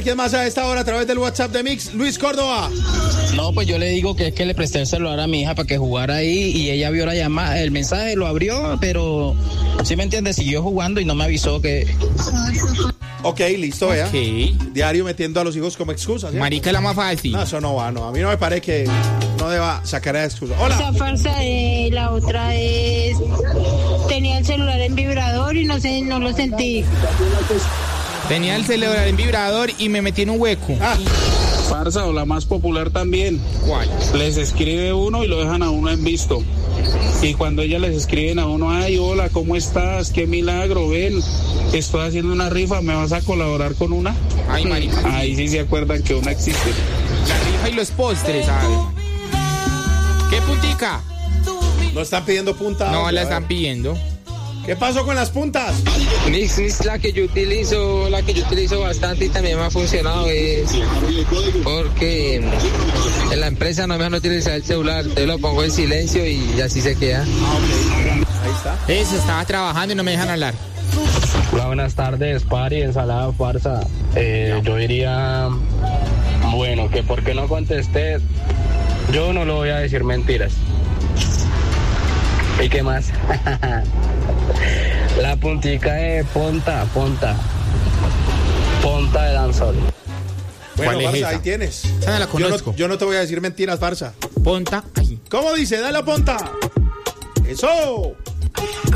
¿quién más a esta hora a través del WhatsApp de Mix? Luis Córdoba. No, pues yo le digo que es que le presté el celular a mi hija para que jugara ahí y ella vio la llamada, el mensaje lo abrió, pero ¿sí me entiendes? Siguió jugando y no me avisó que... Ok, listo, vea. Diario metiendo a los hijos como excusa, ¿sí? Marica, es la más fácil. No, eso no va, no. A mí no me parece que no deba sacar esa excusa. Hola. Esa farsa de la otra es... Tenía el celular en vibrador y no lo sentí. Tenía el celular en vibrador y me metí en un hueco. Farsa o la más popular también. ¿Cuál? Les escribe uno y lo dejan a uno en visto. Y cuando ellas les escriben a uno, ay, hola, ¿cómo estás? Qué milagro, ven, estoy haciendo una rifa, ¿me vas a colaborar con una? Ay, marica. Ahí sí se acuerdan que una existe. La rifa y los postres, ¿sabes? ¿Qué puntica? No están pidiendo punta. No, la están pidiendo. ¿Qué pasó con las puntas? Mix, la que yo utilizo bastante y también me ha funcionado es porque en la empresa no me dejan utilizar el celular, entonces lo pongo en silencio y así se queda. Ahí está. Eso, estaba trabajando y no me dejan hablar. Hola, buenas tardes, Pari, ensalada farsa. Yo diría, bueno, que por qué no contesté, yo no le voy a decir mentiras. ¿Y qué más? La puntica de Ponta de Danzol. Bueno, ¿Cuál es Farsa, esa? ahí tienes. Esa no la conozco. Yo no te voy a decir mentiras, Farsa. Ponta ahí. ¿Cómo dice? Dale a Ponta. ¡Eso!